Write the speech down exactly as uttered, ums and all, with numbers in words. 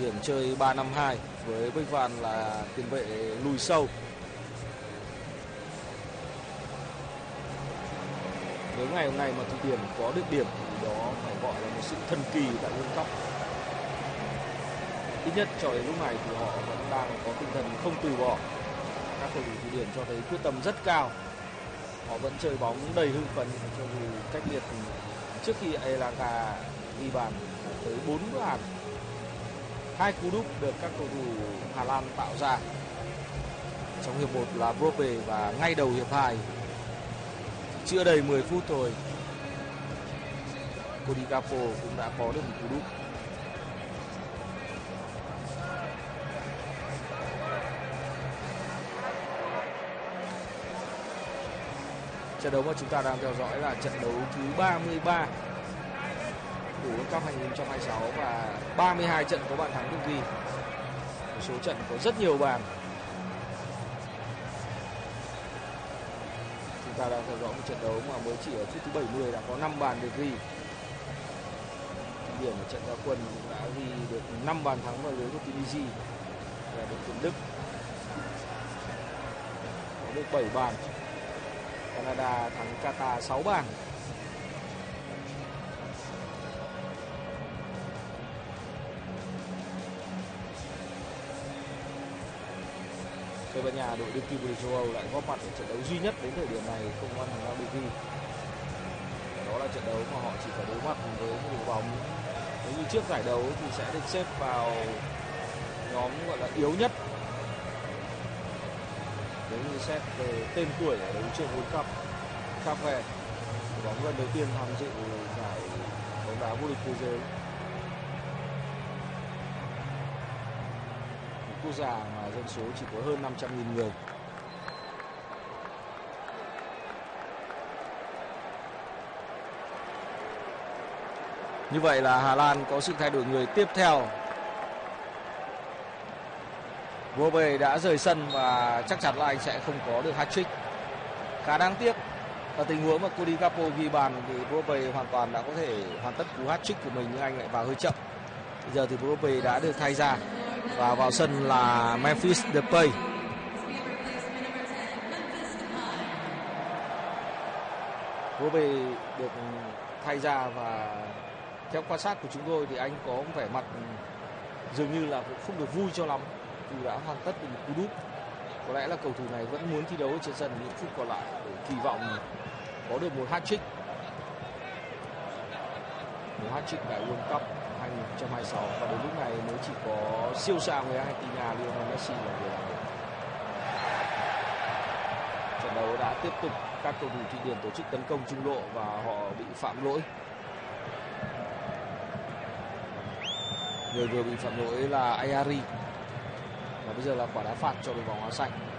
Điển chơi ba năm hai với Bích Van là tiền vệ lùi sâu. Nếu ngày hôm nay mà Thụy Điển có được điểm thì đó phải gọi là một sự thần kỳ tại World Cup. Ít nhất cho đến lúc này thì họ vẫn đang có tinh thần không từ bỏ. Các cầu thủ Thụy Điển cho thấy quyết tâm rất cao. Họ vẫn chơi bóng đầy hưng phấn cho dù cách biệt trước khi Elanga ghi bàn tới bốn bàn. Hai cú đúp được các cầu thủ Hà Lan tạo ra. Trong hiệp một là Brope và ngay đầu hiệp hai, chưa đầy mười phút thôi, Cody Gakpo cũng đã có được một cú đúp. Trận đấu mà chúng ta đang theo dõi là trận đấu thứ ba mươi ba của World Cup hai không hai sáu và ba mươi hai trận có bàn thắng được ghi. Một số trận có rất nhiều bàn. Chúng ta đang theo dõi một trận đấu mà mới chỉ ở phút thứ bảy mươi đã có năm bàn được ghi. Điểm ở trận ra quân đã ghi được năm bàn thắng vào lưới của Tunisia là đội tuyển Đức. Có được bảy bàn. Canada thắng Qatar sáu bàn. Tây Ban Nha, đội đương kim vô địch châu Âu, lại góp mặt ở trận đấu duy nhất đến thời điểm này không có bàn thắng nào được ghi. Đó là trận đấu mà họ chỉ phải đối mặt với một đội bóng nếu như trước giải đấu thì sẽ được xếp vào nhóm gọi là yếu nhất nếu như xét về tên tuổi ở đấu trường World Cup. Cape Verde, đội bóng lần đầu tiên tham dự giải bóng đá vô địch thế giới. Một quốc gia mà dân số chỉ có hơn năm trăm nghìn người. Như vậy là Hà Lan có sự thay đổi người tiếp theo. Brobe đã rời sân và chắc chắn là anh sẽ không có được hat-trick. Khá đáng tiếc. Ở tình huống mà Cody Gakpo ghi bàn thì Brobe hoàn toàn đã có thể hoàn tất cú hat-trick của mình nhưng anh lại vào hơi chậm. Bây giờ thì Brobe đã được thay ra và vào sân là Memphis Depay. Brobe được thay ra và theo quan sát của chúng tôi thì anh có vẻ mặt dường như là cũng không được vui cho lắm vì đã hoàn tất được một cú đúp. Có lẽ là cầu thủ này vẫn muốn thi đấu trên sân những phút còn lại để kỳ vọng có được một hat-trick. Một hat-trick tại World Cup hai không hai sáu và đến lúc này mới chỉ có siêu sao người Argentina Lionel Messi là người làm được. Trận đấu đã tiếp tục, các cầu thủ Thụy Điển tổ chức tấn công trung lộ và họ bị phạm lỗi. Người vừa bị phạm lỗi là Ayari và bây giờ là quả đá phạt cho đội bóng áo xanh.